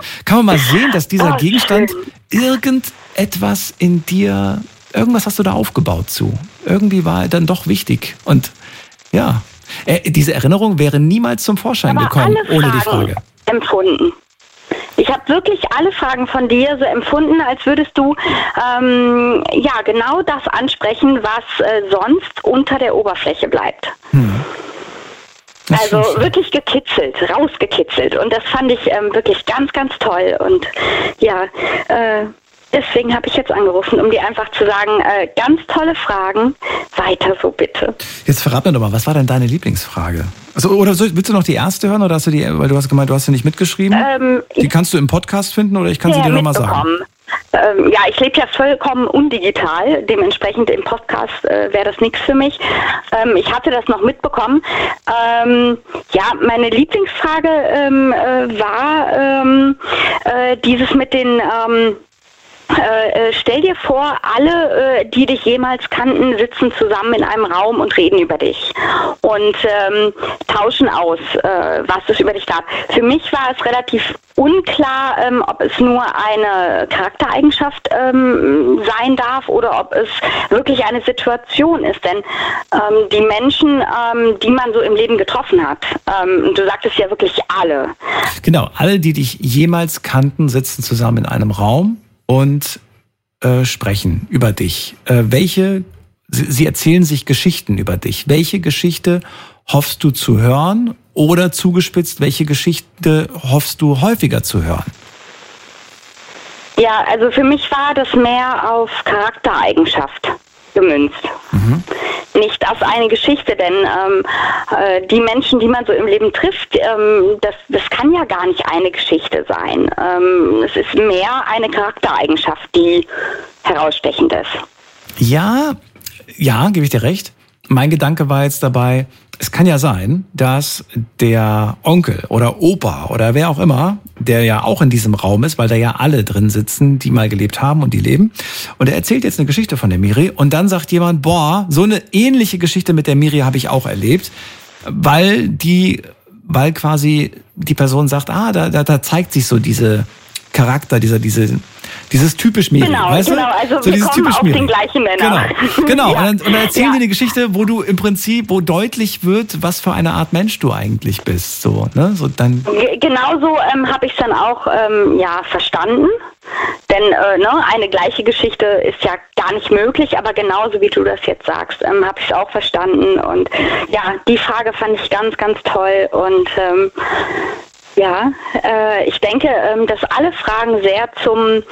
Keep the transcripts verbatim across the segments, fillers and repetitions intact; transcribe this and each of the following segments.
Kann man mal sehen, dass dieser Oh, Gegenstand schön. irgendetwas in dir, irgendwas hast du da aufgebaut zu. Irgendwie war er dann doch wichtig. Und ja, äh, diese Erinnerung wäre niemals zum Vorschein Aber gekommen, alle ohne die Fragen Frage. empfunden. Ich habe wirklich alle Fragen von dir so empfunden, als würdest du ähm, ja genau das ansprechen, was äh, sonst unter der Oberfläche bleibt. Hm. Das Also finde ich schön. wirklich gekitzelt, rausgekitzelt. Und das fand ich ähm, wirklich ganz, ganz toll. Und ja, äh, deswegen habe ich jetzt angerufen, um dir einfach zu sagen, äh, ganz tolle Fragen, weiter so bitte. Jetzt verrat mir doch mal, was war denn deine Lieblingsfrage? Also, oder so, willst du noch die erste hören oder hast du die, weil du hast gemeint, du hast sie nicht mitgeschrieben? Ähm, die kannst du im Podcast finden oder ich kann sie Ja, dir nochmal sagen? mitbekommen. Ähm, ja, ich lebe ja vollkommen undigital, dementsprechend im Podcast äh, wäre das nichts für mich. Ähm, ich hatte das noch mitbekommen. Ähm, ja, meine Lieblingsfrage ähm, äh, war ähm, äh, dieses mit den... Ähm, Äh, stell dir vor, alle, äh, die dich jemals kannten, sitzen zusammen in einem Raum und reden über dich und ähm, tauschen aus, äh, was es über dich gab. Für mich war es relativ unklar, ähm, ob es nur eine Charaktereigenschaft ähm, sein darf oder ob es wirklich eine Situation ist. Denn ähm, die Menschen, ähm, die man so im Leben getroffen hat, ähm, du sagtest ja wirklich alle. Genau, alle, die dich jemals kannten, sitzen zusammen in einem Raum und äh, sprechen über dich. Äh, welche, sie, sie erzählen sich Geschichten über dich. Welche Geschichte hoffst du zu hören oder zugespitzt, welche Geschichte hoffst du häufiger zu hören? Ja, also für mich war das mehr auf Charaktereigenschaft gemünzt. Mhm. Nicht auf eine Geschichte, denn ähm, äh, die Menschen, die man so im Leben trifft, ähm, das, das kann ja gar nicht eine Geschichte sein. Ähm, es ist mehr eine Charaktereigenschaft, die herausstechend ist. Ja, ja, gebe ich dir recht. Mein Gedanke war jetzt dabei, es kann ja sein, dass der Onkel oder Opa oder wer auch immer, der ja auch in diesem Raum ist, weil da ja alle drin sitzen, die mal gelebt haben und die leben. Und er erzählt jetzt eine Geschichte von der Miri und dann sagt jemand, boah, so eine ähnliche Geschichte mit der Miri habe ich auch erlebt, weil die, weil quasi die Person sagt, ah, da, da, da zeigt sich so diese Charakter, dieser, diese, dieses typisch Miri, genau, weißt genau, du? also so wir dieses kommen typisch auf Miri. den gleichen Nenner. Genau, genau. Ja. Und, dann, und dann erzählen Ja. die eine Geschichte, wo du im Prinzip, wo deutlich wird, was für eine Art Mensch du eigentlich bist, so, ne? So dann. G- Genauso ähm, habe ich es dann auch ähm, ja, verstanden. Denn äh, ne, eine gleiche Geschichte ist ja gar nicht möglich, aber genauso wie du das jetzt sagst, ähm, habe ich es auch verstanden. Und ja, die Frage fand ich ganz, ganz toll. Und ähm, ja, äh, ich denke, ähm, dass alle Fragen sehr zum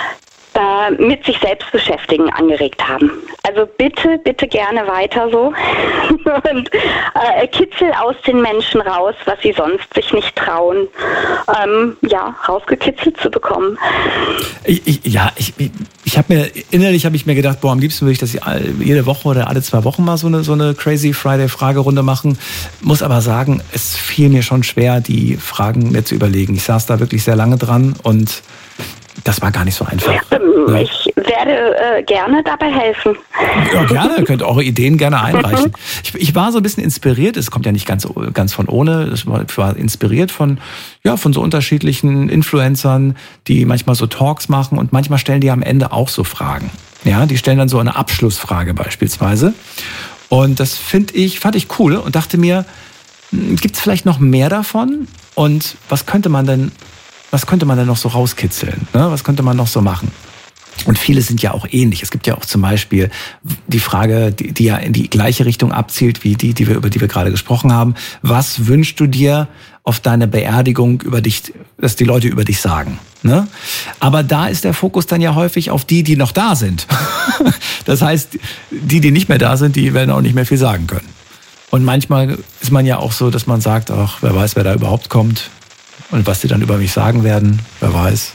äh, mit sich selbst beschäftigen angeregt haben. Also bitte, bitte gerne weiter so und äh, kitzel aus den Menschen raus, was sie sonst sich nicht trauen, ähm, ja, rausgekitzelt zu bekommen. Ich, ich, ja, ich, ich, ich habe mir, innerlich habe ich mir gedacht, boah, am liebsten würde ich das jede Woche oder alle zwei Wochen mal so eine, so eine Crazy Friday Fragerunde machen. Muss aber sagen, es fiel mir schon schwer, die Fragen mir zu überlegen. Ich saß da wirklich sehr lange dran und das war gar nicht so einfach. Ähm, ja. Ich werde äh, gerne dabei helfen. Ja, gerne. Ihr könnt eure Ideen gerne einreichen. Ich, ich war so ein bisschen inspiriert. Es kommt ja nicht ganz, ganz von ohne. Ich war, war inspiriert von, ja, von so unterschiedlichen Influencern, die manchmal so Talks machen und manchmal stellen die am Ende auch so Fragen. Ja, die stellen dann so eine Abschlussfrage beispielsweise. Und das finde ich, fand ich cool und dachte mir, gibt es vielleicht noch mehr davon? Und was könnte man denn Was könnte man denn noch so rauskitzeln? Ne? Was könnte man noch so machen? Und viele sind ja auch ähnlich. Es gibt ja auch zum Beispiel die Frage, die, die ja in die gleiche Richtung abzielt, wie die, die wir, über die wir gerade gesprochen haben. Was wünschst du dir auf deine Beerdigung über dich, dass die Leute über dich sagen? Ne? Aber da ist der Fokus dann ja häufig auf die, die noch da sind. Das heißt, die, die nicht mehr da sind, die werden auch nicht mehr viel sagen können. Und manchmal ist man ja auch so, dass man sagt, ach, wer weiß, wer da überhaupt kommt. Und was die dann über mich sagen werden, wer weiß.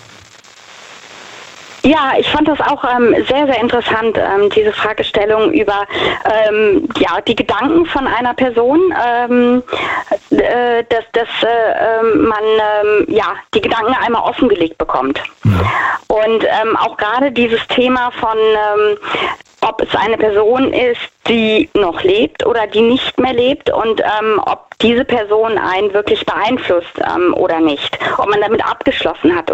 Ja, ich fand das auch ähm, sehr, sehr interessant, ähm, diese Fragestellung über ähm, ja, die Gedanken von einer Person, ähm, äh, dass, dass äh, man ähm, ja, die Gedanken einmal offengelegt bekommt. Ja. Und ähm, auch gerade dieses Thema von, ähm, ob es eine Person ist, die noch lebt oder die nicht mehr lebt und ähm, ob diese Person einen wirklich beeinflusst ähm, oder nicht. Ob man damit abgeschlossen hat